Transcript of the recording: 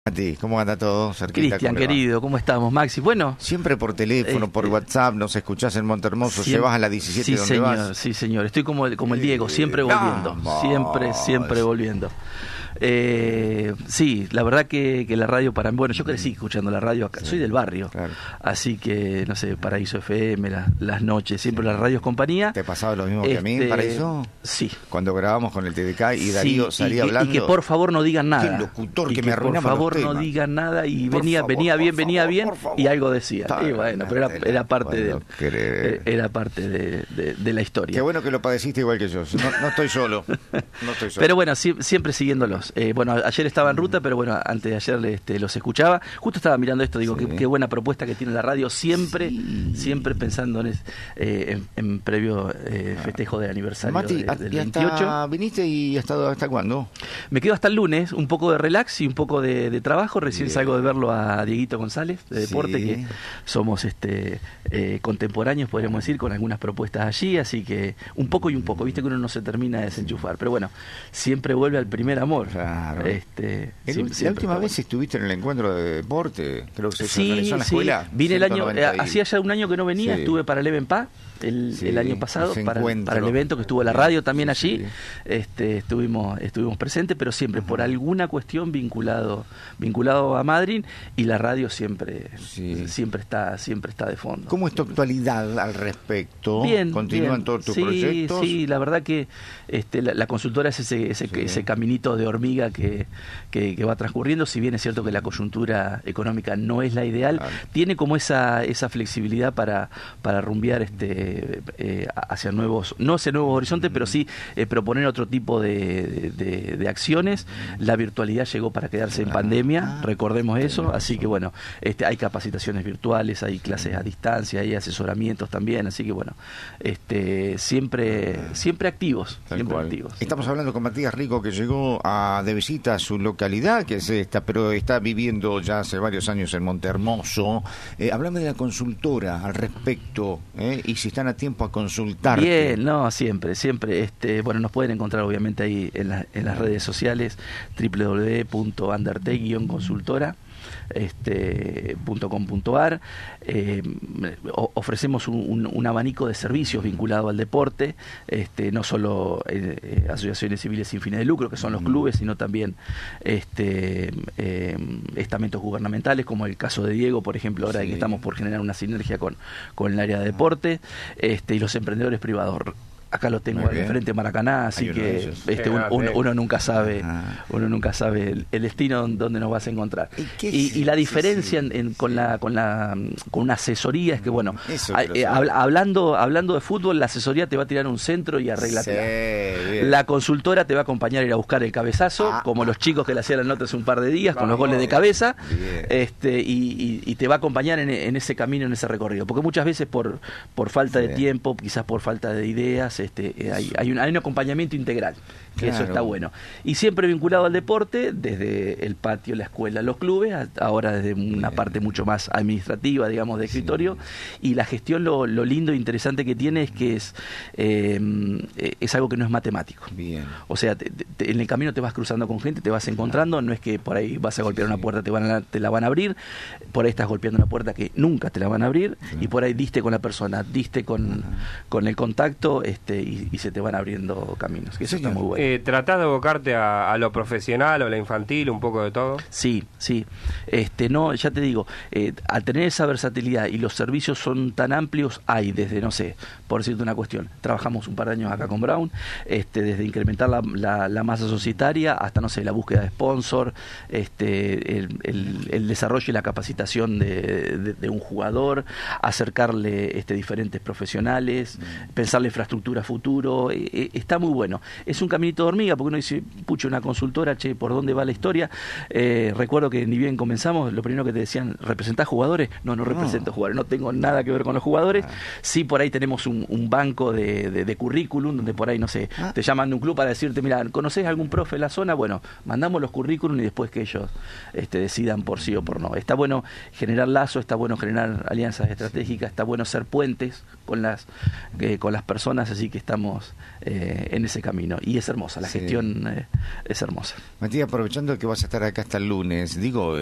A ti, ¿cómo anda todo? Cerquita, Cristian, querido, ¿cómo estamos, Maxi? Bueno, siempre por teléfono, por WhatsApp, nos escuchás en Montermoso, llevas a la 17 sí, donde señor, vas. Sí, señor, estoy como el Diego, siempre volviendo, siempre volviendo. Sí, la verdad que la radio para mí, bueno, yo crecí escuchando la radio acá, soy del barrio, claro. Así que, no sé, Paraíso FM, las noches, siempre las radios compañía. ¿Te pasaba lo mismo que a mí en Paraíso? Sí. Cuando grabábamos con el TDK y Darío salía hablando. Y que por favor no digan nada. Qué locutor que me arruinaba por favor los no temas. digan nada y venía bien y algo decía. Y bueno, pero era parte era parte de la historia. Qué bueno que lo padeciste igual que yo. No estoy solo. Pero bueno, siempre siguiéndolos. Bueno, ayer estaba en ruta, pero bueno, antes de ayer los escuchaba. Justo estaba mirando esto, digo, qué buena propuesta que tiene la radio, siempre pensando en previo festejo de aniversario. Mati, del 28. ¿Viniste y hasta cuándo? Me quedo hasta el lunes, un poco de relax y un poco de trabajo. Recién salgo de verlo a Dieguito González, de Deporte, que somos contemporáneos, podríamos decir, con algunas propuestas allí, así que un poco, viste que uno no se termina de desenchufar, pero bueno, siempre vuelve al primer amor. Claro. La última vez vez estuviste en el encuentro de deporte, creo que se organizó en la sí. Escuela. Vine el año, hacía ya un año que no venía, estuve para el Evenpa el año pasado, para el evento que estuvo la radio también allí, estuvimos presentes, pero siempre por alguna cuestión vinculado a Madryn, y la radio siempre está de fondo. ¿Cómo es tu actualidad al respecto? Bien. ¿Continúan todos tus proyectos? Sí, la verdad que la consultora es ese caminito de hormiga que va transcurriendo, si bien es cierto que la coyuntura económica no es la ideal, tiene como esa flexibilidad para rumbear hacia nuevos horizontes, pero sí proponer otro tipo de acciones. La virtualidad llegó para quedarse en pandemia, recordemos eso, así que bueno, hay capacitaciones virtuales, hay clases a distancia, hay asesoramientos también, así que bueno, siempre activos. Estamos hablando con Matías Rico, que llegó de visita a su localidad, que es esta, pero está viviendo ya hace varios años en Montermoso. Háblame de la consultora al respecto, y si están a tiempo a consultarte. Bien, no, siempre. Bueno, nos pueden encontrar obviamente ahí en las redes sociales, www.undertake-consultora.com.ar. Ofrecemos un abanico de servicios vinculado al deporte, no solo asociaciones civiles sin fines de lucro, que son los clubes, sino también estamentos gubernamentales, como el caso de Diego, por ejemplo, ahora que estamos por generar una sinergia con el área de deporte, y los emprendedores privados. Acá lo tengo al frente Maracaná, así que uno nunca sabe el destino donde nos vas a encontrar. Y la diferencia con una asesoría es que, bueno, hablando de fútbol, la asesoría te va a tirar un centro y arreglatela. La consultora te va a acompañar a ir a buscar el cabezazo, como los chicos que le hacían la nota hace un par de días, con los goles de cabeza, y te va a acompañar en ese camino, en ese recorrido. Porque muchas veces por falta de tiempo, quizás por falta de ideas, hay un acompañamiento integral, que eso está bueno. Y siempre vinculado al deporte, desde el patio, la escuela, los clubes, ahora desde una parte mucho más administrativa, digamos, de escritorio. Y la gestión, lo lindo e interesante que tiene es que es algo que no es matemático. O sea, en el camino te vas cruzando con gente, te vas encontrando, no es que por ahí vas a golpear una puerta, te la van a abrir, por ahí estás golpeando una puerta que nunca te la van a abrir, y por ahí diste con la persona, diste con el contacto, y se te van abriendo caminos, que eso está muy bueno. ¿Tratás de abocarte a lo profesional o a lo infantil, un poco de todo? Sí. No, ya te digo, al tener esa versatilidad y los servicios son tan amplios, hay desde, no sé, por decirte una cuestión, trabajamos un par de años acá con Brown, desde incrementar la masa societaria hasta, no sé, la búsqueda de sponsor, el desarrollo y la capacitación de un jugador, acercarle diferentes profesionales, pensar la infraestructura futuro, está muy bueno. Es un caminito de hormiga, porque uno dice, pucha, una consultora, ¿por dónde va la historia? Recuerdo que ni bien comenzamos, lo primero que te decían, ¿representás jugadores? No represento jugadores, no tengo nada que ver con los jugadores. Sí, por ahí tenemos un banco de currículum, donde por ahí, no sé, te llaman de un club para decirte, mira, ¿conocés algún profe en la zona? Bueno, mandamos los currículum y después que ellos decidan por sí o por no. Está bueno generar lazos, está bueno generar alianzas estratégicas, está bueno ser puentes con las personas, así que estamos en ese camino, y es hermoso. hermosa, la gestión es hermosa. Matías, aprovechando que vas a estar acá hasta el lunes, digo,